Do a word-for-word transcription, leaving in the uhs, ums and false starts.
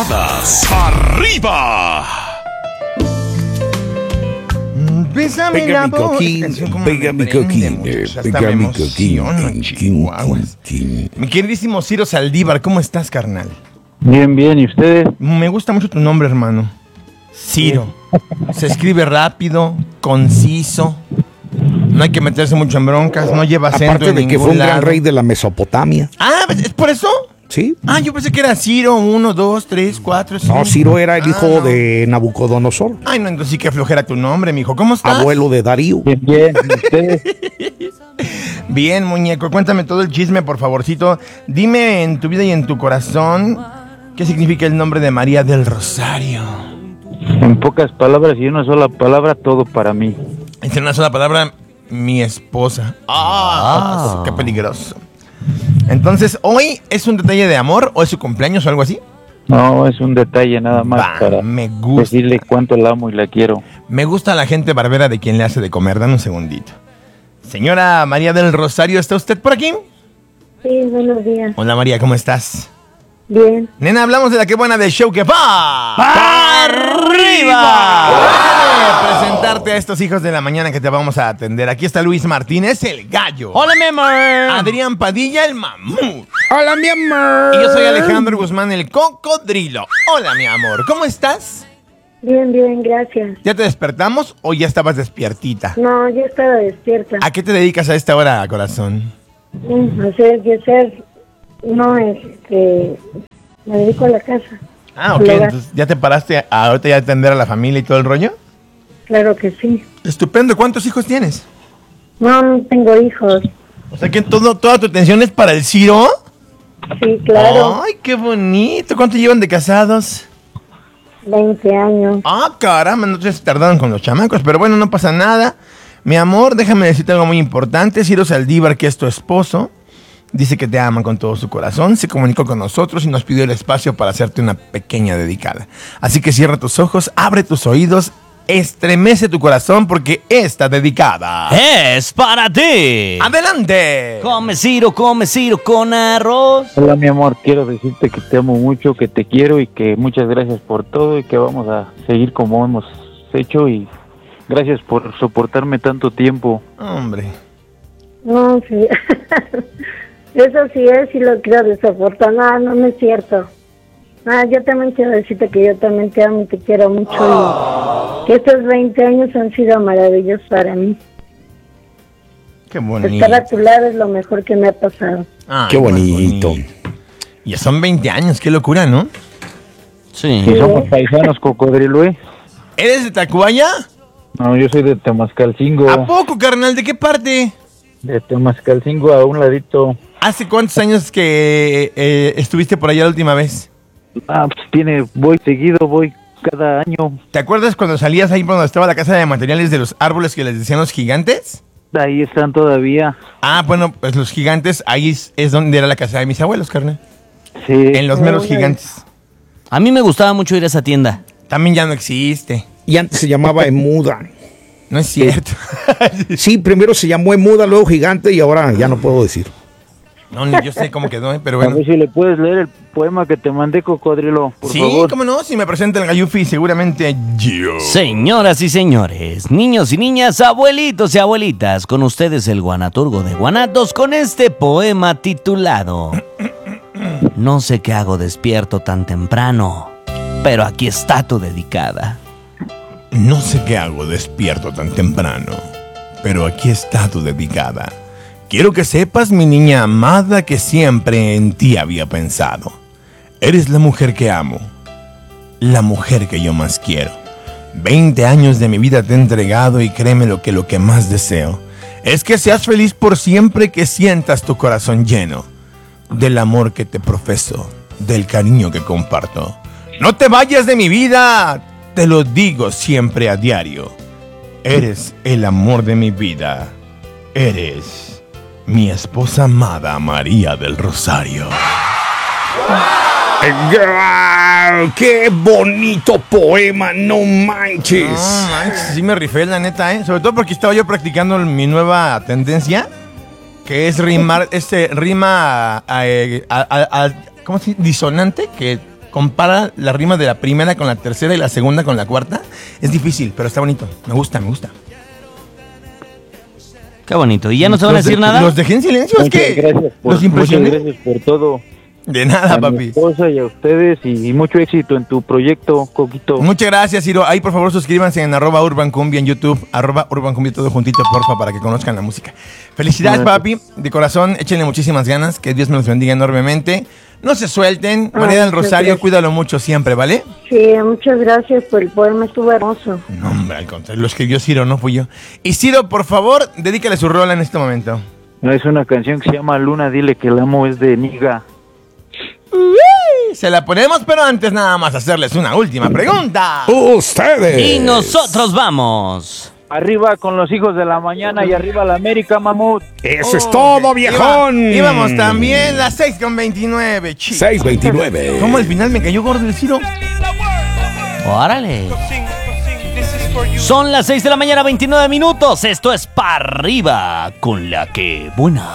¡Arriba! Bésame Pega la mi boca. coquín, Como pega me mi prende, coquín, muchachos, hasta pega me mi emociona, coquín, chihuahuas. coquín. Mi queridísimo Ciro Saldívar, ¿cómo estás, carnal? Bien, bien, ¿y ustedes? Me gusta mucho tu nombre, hermano. Ciro. Se escribe rápido, conciso. No hay que meterse mucho en broncas, no lleva acento Aparte en de que ningún fue un gran lado. rey de la Mesopotamia. Ah, ¿es por eso? ¿Sí? Ah, yo pensé que era Ciro, uno, dos, tres, cuatro, cinco. No, Ciro era el Ah, hijo no. de Nabucodonosor, Ay, no, entonces sí que flojera tu nombre, mijo. ¿Cómo estás? abuelo de Darío. Bien, bien, ¿y ustedes? Bien, muñeco, cuéntame todo el chisme, por favorcito. Dime en tu vida y en tu corazón qué significa el nombre de María del Rosario. En pocas palabras y una sola palabra, todo para mí. En una sola palabra, mi esposa. Ah, qué peligroso. Entonces, ¿hoy es un detalle de amor o es su cumpleaños o algo así? No, es un detalle nada más Va, para me gusta. decirle cuánto la amo y la quiero. Me gusta la gente barbera de quien le hace de comer. Dame un segundito. Señora María del Rosario, ¿está usted por aquí? Sí, buenos días. Hola María, ¿cómo estás? Bien. Nena, hablamos de la que buena del show que va ¡para arriba! Déjame presentarte a estos hijos de la mañana que te vamos a atender. Aquí está Luis Martínez, el gallo. ¡Hola, mi amor! Adrián Padilla, el mamut. Hola, mi amor. Y yo soy Alejandro Guzmán, el cocodrilo. Hola, mi amor, ¿cómo estás? Bien, bien, gracias. ¿Ya te despertamos o ya estabas despiertita? No, yo estaba despierta. ¿A qué te dedicas a esta hora, corazón? Mm, hacer, y hacer, no, este, me dedico a la casa. Ah, ok, Al hogar. entonces ya te paraste a, ahorita ya a atender a la familia y todo el rollo. Claro que sí. Estupendo, ¿cuántos hijos tienes? No, no tengo hijos. O sea que todo, toda tu atención es para el Ciro. Sí, claro. Ay, qué bonito. ¿Cuánto llevan de casados? veinte años. Ah, caramba, no se tardaron con los chamacos, pero bueno, no pasa nada. Mi amor, déjame decirte algo muy importante. Ciro Saldívar, que es tu esposo, dice que te ama con todo su corazón. Se comunicó con nosotros y nos pidió el espacio para hacerte una pequeña dedicada. Así que cierra tus ojos, abre tus oídos, estremece tu corazón porque esta dedicada ¡Es para ti! ¡Adelante! Come Ciro, come Ciro con arroz. Hola, mi amor, quiero decirte que te amo mucho, que te quiero y que muchas gracias por todo y que vamos a seguir como hemos hecho y gracias por soportarme tanto tiempo. Hombre. No, sí. Eso sí es y lo creo desafortunado. No, no es cierto. Ah, yo también quiero decirte que yo también te amo y te quiero mucho y que estos veinte años han sido maravillosos para mí. Qué bonito. Estar a tu lado es lo mejor que me ha pasado. Ay, Qué muy bonito. Ya son veinte años, qué locura, ¿no? Sí. Si somos paisanos, cocodrilo, ¿eh? ¿Eres de Tacubaya? No, yo soy de Temascalcingo. ¿A poco, carnal? ¿De qué parte? De Temascalcingo a un ladito. ¿Hace cuántos años que eh, estuviste por allá la última vez? Ah, pues tiene, voy seguido, voy cada año. ¿Te acuerdas cuando salías ahí por donde estaba la casa de materiales de los árboles que les decían los gigantes? Ahí están todavía. Ah, bueno, pues los gigantes, ahí es, es donde era la casa de mis abuelos, carnal. Sí. En los meros gigantes. A mí me gustaba mucho ir a esa tienda. También ya no existe. Y antes se llamaba Emuda. No es cierto. Sí, primero se llamó Emuda, luego Gigante y ahora ya no puedo decir. No, ni yo sé cómo quedó, ¿eh? Pero A bueno. ver si le puedes leer el poema que te mandé, cocodrilo, por Sí, favor. cómo no, si me presenta el Gayufi, seguramente yo. Señoras y señores, niños y niñas, abuelitos y abuelitas, con ustedes el guanaturgo de Guanatos con este poema titulado No sé qué hago despierto tan temprano, pero aquí está tu dedicada. No sé qué hago despierto tan temprano, pero aquí está tu dedicada. Quiero que sepas, mi niña amada, que siempre en ti había pensado. Eres la mujer que amo, la mujer que yo más quiero. Veinte años de mi vida te he entregado y créeme lo que lo que más deseo es que seas feliz por siempre, que sientas tu corazón lleno del amor que te profeso, del cariño que comparto. No te vayas de mi vida, te lo digo siempre a diario. Eres el amor de mi vida, eres mi esposa amada María del Rosario. ¡Guau! ¡Qué bonito poema! ¡No manches! No manches, sí me rifé la neta, ¿eh? Sobre todo porque estaba yo practicando mi nueva tendencia, que es rimar, este, rima a, a- a- a- ¿cómo se dice? Disonante, que compara la rima de la primera con la tercera y la segunda con la cuarta. Es difícil, pero está bonito. Me gusta, me gusta. Qué bonito. ¿Y ya no se van a Los decir de- nada? Los dejé en silencio, es Muchas que gracias por, los muchas impresioné. gracias por todo. De nada, A mi papi. esposa y a ustedes y, y mucho éxito en tu proyecto, Coquito. Muchas gracias, Ciro. Ahí, por favor, suscríbanse en arroba Urban Cumbia en YouTube, arroba Urban Cumbia todo juntito, porfa, para que conozcan la música. Felicidades, Gracias. papi. De corazón, échenle muchísimas ganas. Que Dios me los bendiga enormemente. No se suelten. Ah, María del muchas Rosario, gracias. cuídalo mucho siempre, ¿vale? Sí, muchas gracias por el poema, estuvo hermoso. No, hombre, al contrario. Lo escribió Ciro, no fui yo. Y Ciro, por favor, dedícale su rola en este momento. Es una canción que se llama Luna, dile que la amo, es de Niga. Se la ponemos, pero antes nada más hacerles una última pregunta. Ustedes. Y nosotros vamos. Arriba con los hijos de la mañana y arriba la América, mamut. Eso es todo, viejón. Iba- íbamos también las seis con veintinueve, chico. seis veintinueve. ¿Cómo al final me cayó gordo el Ciro? Órale. Son las seis de la mañana, veintinueve minutos. Esto es Pa' Arriba con la que buena.